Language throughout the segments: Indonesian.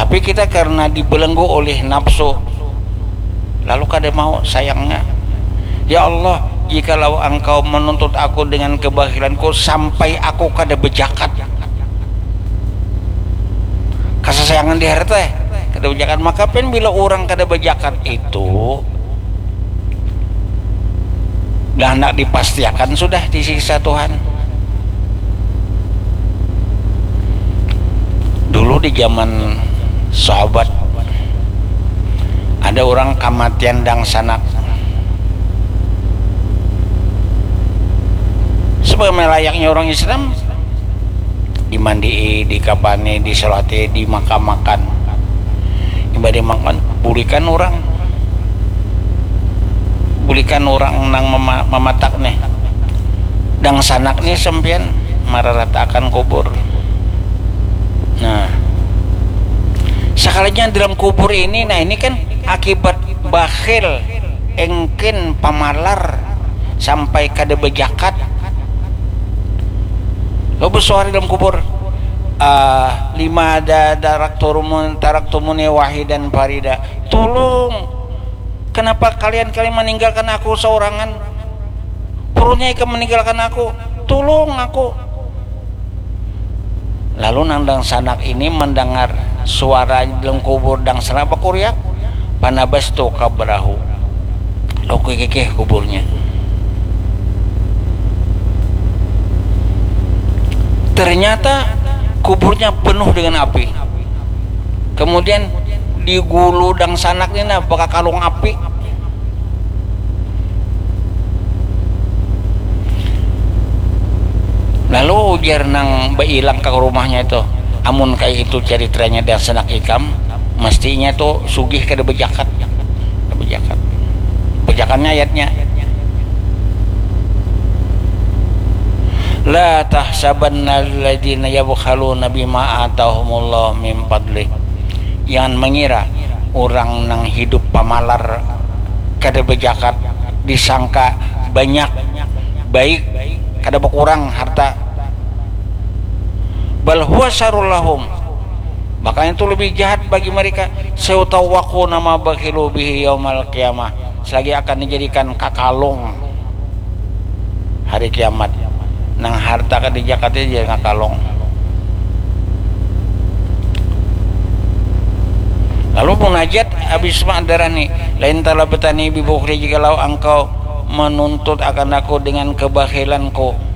Tapi kita karena dibelenggu oleh nafsu, lalu kada mau sayangnya. Ya Allah, jikalau engkau menuntut aku dengan kebakhilanku sampai aku kada bejakat, kasasayangan di harta kada bejakat, maka pen bila orang kada bejakat itu dah hendak dipastikan sudah disiksa Tuhan. Dulu di zaman sahabat ada orang kematian dang sanak, sebagai layaknya orang Islam, dimandi, dikapani, disolati, dimakan, ibadah makan, bulikan orang nang mematak nih dang sanak nih sempian mararatakan kubur. Nah, sekalinya dalam kubur ini, nah ini kan akibat bakhil, engkin, pamalar sampai kada bejakat, lo bersuara dalam kubur. Lima ada taraktumuni wahidan farida, tolong kenapa kalian meninggalkan aku seorangan, perutnya ikan meninggalkan aku, tolong aku. Lalu nandang sanak ini mendengar suara dalam kubur dang sanak bakuriak, panabastu kabrahu, lo kekeh kuburnya. Ternyata kuburnya penuh dengan api. Kemudian digulu dang sanak ini apakah kalung api. Lalu ujar nang bailang ke rumahnya itu, amun kayak itu ceritanya dan sanak ikam, mestinya tuh sugih kada bejakat. Bejakannya ayatnya, la tahsabanna alladziina yabkhaluna bima atahumullah min fadlih. Jangan mengira orang nang hidup pamalar kada bejakat disangka banyak baik, kada berkurang harta. Bal huwa syarrul lahum, makanya itu lebih jahat bagi mereka. Sautawaqu nama bakhilu bihi yaumal qiyamah, selagi akan dijadikan kakalung hari kiamat. Nang harta kan di Jakarta jadi kakalung. Lalu munajat habis mandarani, lain talabtani bi bukhli, jikalau engkau menuntut akan aku dengan kebakhilanku.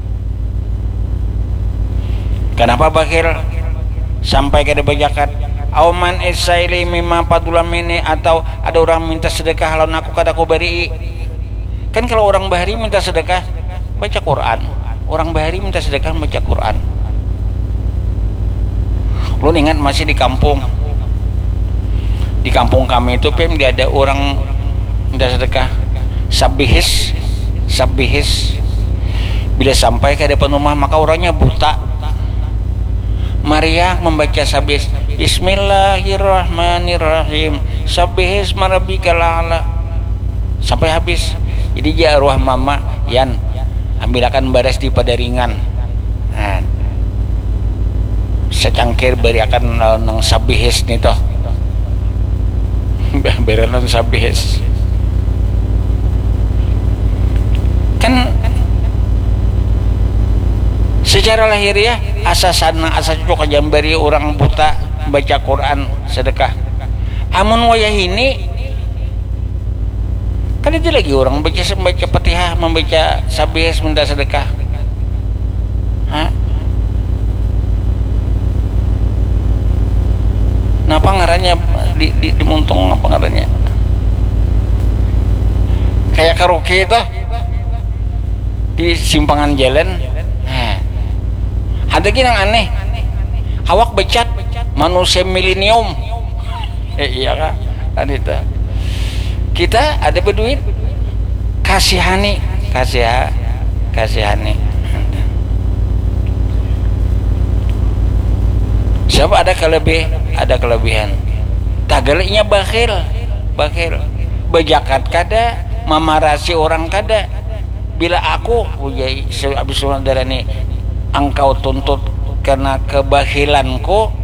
Kenapa bakhil sampai kada bejakat? Auman isaili mimma padulam ini, atau ada orang minta sedekah lalu aku kada aku beri. Kan kalau orang bahari minta sedekah baca Quran, orang bahari minta sedekah baca Quran. Lu ingat masih di kampung kami itu pem dia ada orang minta sedekah sabihis. Bila sampai ke depan rumah maka orangnya buta. Maria membaca sabihis, Bismillahirrahmanirrahim, sabihis marabikal a'la, sampai habis. Jadi dia arwah mama yan ambilakan baras di padaringan, nah, secangkir beri akan nang sabihis nih toh beranan sabihis kan secara lahiriah asa cocok jambari orang buta baca Quran sedekah. Amun wayah ini kan itu lagi orang baca Fatihah, membaca sabihis minta sedekah. Napa ngarannya di muntung apa ngarannya? Kayak karaoke itu di simpangan jalan. Ada gini yang aneh, awak becat manusia milenium. Iya kan? Tadi itu kita ada berduit kasihani. Siapa ada kelebihan. Tagalinya bakhil, bejakat kada, memarasi orang kada. Bila aku habis darah nih engkau tuntut karena kebakhilanku,